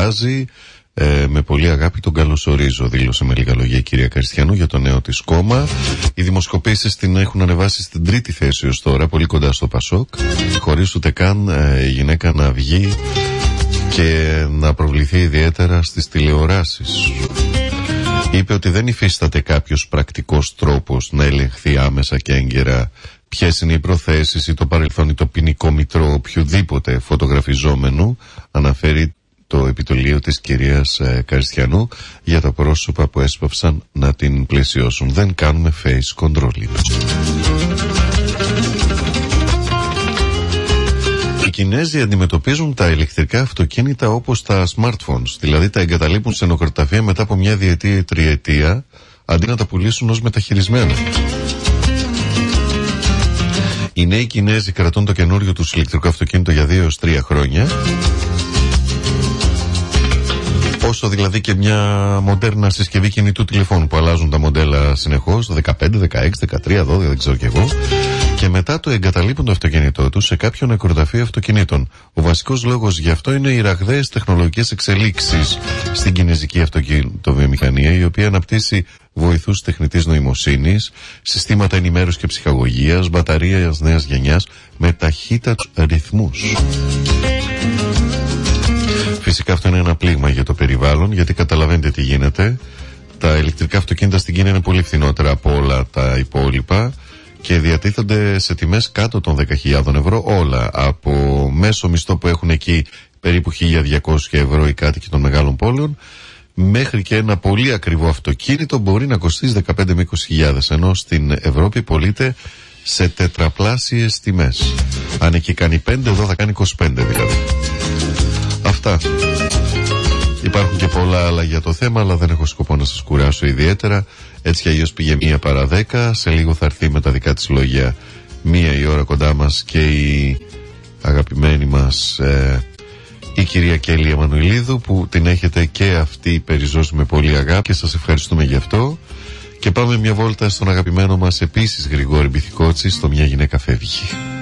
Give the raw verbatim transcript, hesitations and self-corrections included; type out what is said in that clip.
σχολιάζει. Ε, με πολύ αγάπη τον καλωσορίζω, δήλωσε με λίγα λόγια η κυρία Καριστιανού για το νέο της κόμμα. Οι δημοσκοπήσεις την έχουν ανεβάσει στην τρίτη θέση ως τώρα, πολύ κοντά στο Πασόκ, χωρίς ούτε καν ε, η γυναίκα να βγει και να προβληθεί ιδιαίτερα στις τηλεοράσεις. Είπε ότι δεν υφίσταται κάποιος πρακτικός τρόπος να ελεγχθεί άμεσα και έγκαιρα ποιες είναι οι προθέσεις ή το παρελθόν ή το ποινικό μητρό οποιοδήποτε φωτογραφιζόμενου, αναφέρει το επιτολείο της κυρίας ε, Καριστιανού για τα πρόσωπα που έσπαυσαν να την πλαισιώσουν. Δεν κάνουμε face control. Οι Κινέζοι αντιμετωπίζουν τα ηλεκτρικά αυτοκίνητα όπως τα smartphones, δηλαδή τα εγκαταλείπουν σε νεκροταφεία μετά από μια διετία ή τριετία αντί να τα πουλήσουν ως μεταχειρισμένα. Οι νέοι Κινέζοι κρατούν το καινούριο τους ηλεκτρικό αυτοκίνητο για δύο έως τρία χρόνια, όσο δηλαδή και μια μοντέρνα συσκευή κινητού τηλεφώνου που αλλάζουν τα μοντέλα συνεχώς, δεκαπέντε, δεκαέξι, δεκατρία, δώδεκα, δεν ξέρω κι εγώ, και μετά το εγκαταλείπουν το αυτοκίνητό τους σε κάποιο νεκροταφείο αυτοκινήτων. Ο βασικός λόγος γι' αυτό είναι οι ραγδαίες τεχνολογικές εξελίξεις στην κινέζικη αυτοκινητοβιομηχανία, η οποία αναπτύσσει βοηθούς τεχνητής νοημοσύνης, συστήματα ενημέρωσης και ψυχαγωγίας, μπαταρίας νέας γενιάς με ταχύτατους ρυθμούς. Φυσικά αυτό είναι ένα πλήγμα για το περιβάλλον, γιατί καταλαβαίνετε τι γίνεται. Τα ηλεκτρικά αυτοκίνητα στην Κίνα είναι πολύ φθηνότερα από όλα τα υπόλοιπα και διατίθενται σε τιμές κάτω των δέκα χιλιάδες ευρώ όλα. Από μέσο μισθό που έχουν εκεί περίπου χίλια διακόσια ευρώ οι κάτοικοι των μεγάλων πόλεων, μέχρι και ένα πολύ ακριβό αυτοκίνητο μπορεί να κοστίζει δεκαπέντε με είκοσι χιλιάδες, ενώ στην Ευρώπη πωλείται σε τετραπλάσιες τιμές. Αν εκεί κάνει πέντε, εδώ θα κάνει είκοσι πέντε δηλαδή. Αυτά. Υπάρχουν και πολλά άλλα για το θέμα, αλλά δεν έχω σκοπό να σας κουράσω ιδιαίτερα. Έτσι κι αλλιώς πήγε μία παρά δέκα. Σε λίγο θα έρθει με τα δικά της λόγια μία η ώρα κοντά μας και η αγαπημένη μας ε, η κυρία Κέλλη Εμμανουηλίδου, που την έχετε και αυτή περιζώσει με πολύ αγάπη και σας ευχαριστούμε γι' αυτό. Και πάμε μια βόλτα στον αγαπημένο μας επίσης Γρηγόρη Μπιθικότση στο «Μια γυναίκα φεύγει».